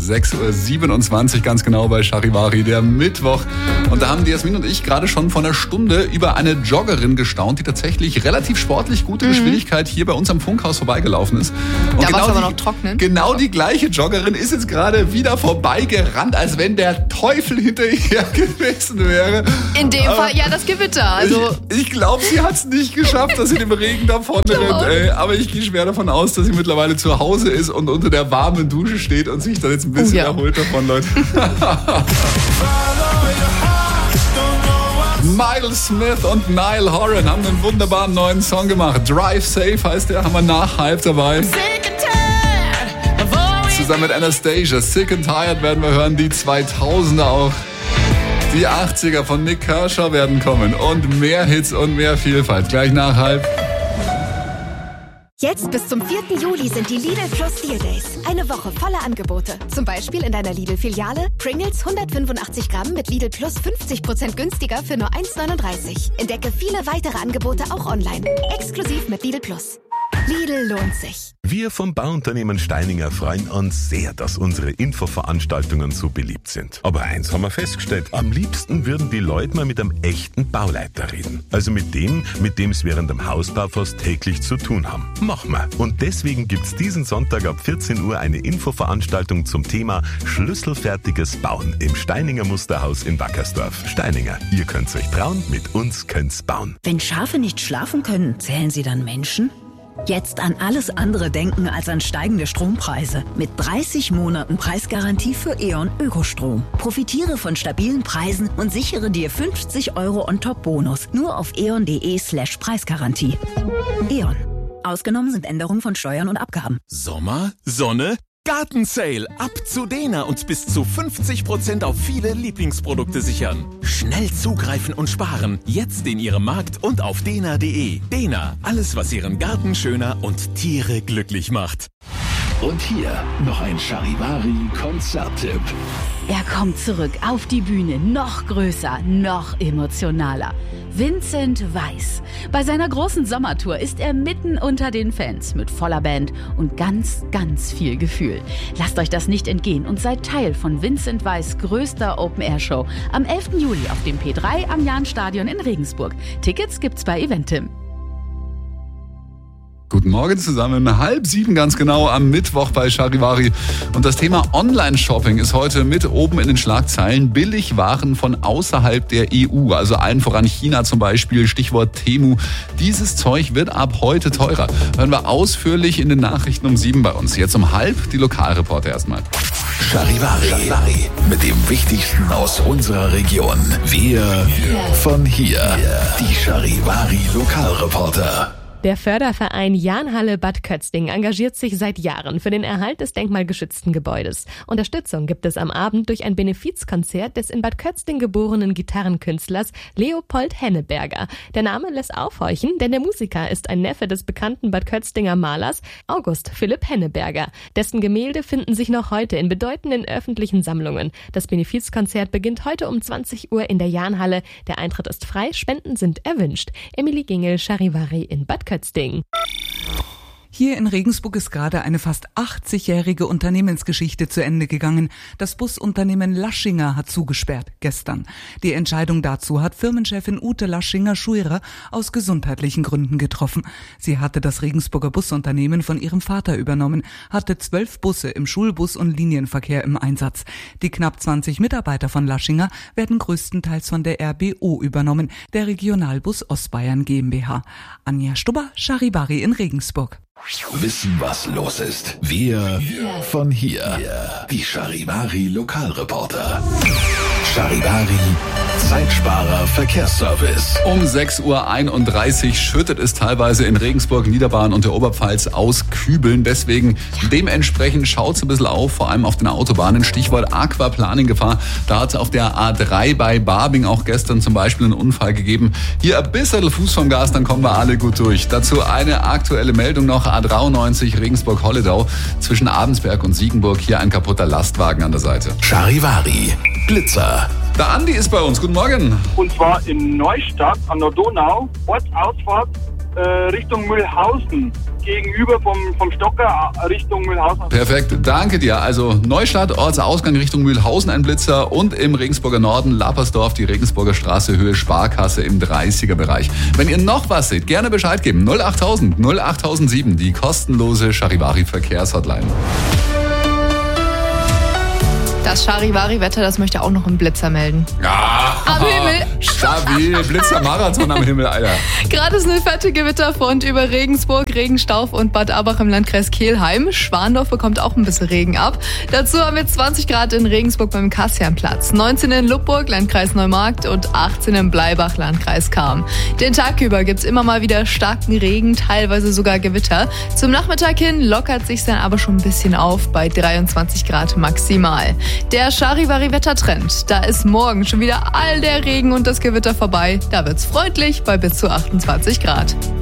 6.27 Uhr ganz genau bei Charivari, der Mittwoch. Und da haben die Jasmin und ich gerade schon vor einer Stunde über eine Joggerin gestaunt, die tatsächlich relativ sportlich gute Geschwindigkeit hier bei uns am Funkhaus vorbeigelaufen ist. Und da war es aber noch trocknen. Genau die gleiche Joggerin ist jetzt gerade wieder vorbeigerannt, als wenn der Teufel hinter ihr gewesen wäre. In dem Fall, ja, das Gewitter. Also ich glaube, sie hat es nicht geschafft, dass sie dem Regen davon rennt. Aber ich gehe schwer davon aus, dass sie mittlerweile zu Hause ist und unter der warmen Dusche steht und sich dann jetzt ein bisschen erholt davon, Leute. Miles Smith und Niall Horan haben einen wunderbaren neuen Song gemacht. Drive Safe heißt der, haben wir nach Hype dabei. Zusammen mit Anastasia. Sick and Tired werden wir hören, die 2000er auch. Die 80er von Nick Kershaw werden kommen und mehr Hits und mehr Vielfalt. Gleich nach Hype. Jetzt bis zum 4. Juli sind die Lidl Plus Deal Days. Eine Woche voller Angebote. Zum Beispiel in deiner Lidl-Filiale Pringles 185 Gramm mit Lidl Plus 50% günstiger für nur 1,39. Entdecke viele weitere Angebote auch online. Exklusiv mit Lidl Plus. Lidl lohnt sich. Wir vom Bauunternehmen Steininger freuen uns sehr, dass unsere Infoveranstaltungen so beliebt sind. Aber eins haben wir festgestellt, am liebsten würden die Leute mal mit einem echten Bauleiter reden. Also mit dem es während dem Hausbau fast täglich zu tun haben. Machen wir. Und deswegen gibt's diesen Sonntag ab 14 Uhr eine Infoveranstaltung zum Thema Schlüsselfertiges Bauen im Steininger Musterhaus in Wackersdorf. Steininger, ihr könnt's euch trauen, mit uns könnt's bauen. Wenn Schafe nicht schlafen können, zählen sie dann Menschen? Jetzt an alles andere denken als an steigende Strompreise. Mit 30 Monaten Preisgarantie für E.ON Ökostrom. Profitiere von stabilen Preisen und sichere dir 50 € on top Bonus. Nur auf eon.de/Preisgarantie. E.ON. Ausgenommen sind Änderungen von Steuern und Abgaben. Sommer, Sonne, Gartensale. Ab zu Dena und bis zu 50% auf viele Lieblingsprodukte sichern. Schnell zugreifen und sparen. Jetzt in Ihrem Markt und auf dena.de. Dena, alles was Ihren Garten schöner und Tiere glücklich macht. Und hier noch ein Charivari-Konzerttipp. Er kommt zurück auf die Bühne, noch größer, noch emotionaler. Vincent Weiss. Bei seiner großen Sommertour ist er mitten unter den Fans mit voller Band und ganz, ganz viel Gefühl. Lasst euch das nicht entgehen und seid Teil von Vincent Weiss' größter Open-Air-Show am 11. Juli auf dem P3 am Jahnstadion in Regensburg. Tickets gibt's bei Eventim. Guten Morgen zusammen, 6:30 ganz genau am Mittwoch bei Charivari. Und das Thema Online-Shopping ist heute mit oben in den Schlagzeilen. Billigwaren von außerhalb der EU, also allen voran China zum Beispiel, Stichwort Temu. Dieses Zeug wird ab heute teurer. Hören wir ausführlich in den Nachrichten um 7 bei uns. Jetzt um 6:30 die Lokalreporter erstmal. Charivari mit dem Wichtigsten aus unserer Region. Wir von hier. Die Charivari Lokalreporter. Der Förderverein Jahnhalle Bad Kötzting engagiert sich seit Jahren für den Erhalt des denkmalgeschützten Gebäudes. Unterstützung gibt es am Abend durch ein Benefizkonzert des in Bad Kötzting geborenen Gitarrenkünstlers Leopold Henneberger. Der Name lässt aufhorchen, denn der Musiker ist ein Neffe des bekannten Bad Kötztinger Malers August Philipp Henneberger. Dessen Gemälde finden sich noch heute in bedeutenden öffentlichen Sammlungen. Das Benefizkonzert beginnt heute um 20 Uhr in der Jahnhalle. Der Eintritt ist frei, Spenden sind erwünscht. Emily Gingel, Charivari in Bad Kötzting. Hier in Regensburg ist gerade eine fast 80-jährige Unternehmensgeschichte zu Ende gegangen. Das Busunternehmen Laschinger hat zugesperrt, gestern. Die Entscheidung dazu hat Firmenchefin Ute Laschinger-Schuirer aus gesundheitlichen Gründen getroffen. Sie hatte das Regensburger Busunternehmen von ihrem Vater übernommen, hatte 12 Busse im Schulbus- und Linienverkehr im Einsatz. Die knapp 20 Mitarbeiter von Laschinger werden größtenteils von der RBO übernommen, der Regionalbus Ostbayern GmbH. Anja Stubber, Charivari in Regensburg. Wissen, was los ist. Wir von hier. Die Charivari Lokalreporter. Charivari Zeitsparer Verkehrsservice. Um 6:31 Uhr schüttet es teilweise in Regensburg, Niederbayern und der Oberpfalz aus Kübeln. Deswegen dementsprechend schaut's ein bisschen auf, vor allem auf den Autobahnen. Stichwort Aquaplaning-Gefahr. Da hat es auf der A3 bei Barbing auch gestern zum Beispiel einen Unfall gegeben. Hier ein bisschen Fuß vom Gas, dann kommen wir alle gut durch. Dazu eine aktuelle Meldung noch. A93 Regensburg-Holledau zwischen Abensberg und Siegenburg. Hier ein kaputter Lastwagen an der Seite. Charivari Blitzer. Der Andi ist bei uns. Guten Morgen. Und zwar in Neustadt an der Donau, Ortsausfahrt Richtung Mühlhausen. gegenüber vom Stocker Richtung Mühlhausen. Perfekt, danke dir. Also Neustadt, Ortsausgang Richtung Mühlhausen ein Blitzer und im Regensburger Norden, Lappersdorf, die Regensburger Straße, Höhe Sparkasse im 30er-Bereich. Wenn ihr noch was seht, gerne Bescheid geben. 08000 08007, die kostenlose Charivari-Verkehrshotline. Das Charivari-Wetter, das möchte auch noch ein Blitzer melden. Ja, am Himmel. Stabil, Blitzermarathon am Himmel, Alter. Gerade ist eine fette Gewitterfront über Regensburg, Regenstauf und Bad Abach im Landkreis Kelheim. Schwandorf bekommt auch ein bisschen Regen ab. Dazu haben wir 20 Grad in Regensburg beim Kassianplatz, 19 in Lubburg, Landkreis Neumarkt und 18 in Bleibach, Landkreis Cham. Den Tag über gibt's immer mal wieder starken Regen, teilweise sogar Gewitter. Zum Nachmittag hin lockert sich's dann aber schon ein bisschen auf bei 23 Grad maximal. Der Charivari-Wettertrend, da ist morgen schon wieder all der Regen und das Gewitter vorbei. Da wird's freundlich bei bis zu 28 Grad.